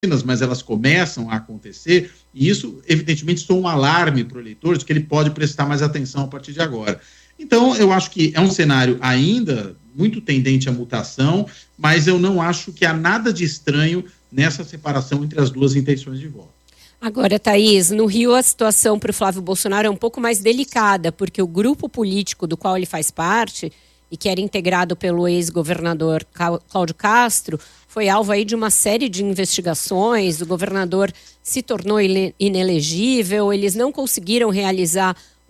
mas elas começam a acontecer, e isso, evidentemente, soa um alarme para o eleitor de que ele pode prestar mais atenção a partir de agora. Então, eu acho que é um cenário ainda muito tendente à mutação, mas eu não acho que há nada de estranho nessa separação entre as duas intenções de voto. Agora, Thaís, no Rio a situação para o Flávio Bolsonaro é um pouco mais delicada, porque o grupo político do qual ele faz parte, e que era integrado pelo ex-governador Cláudio Castro, foi alvo aí de uma série de investigações. O governador se tornou inelegível, eles não conseguiram realizar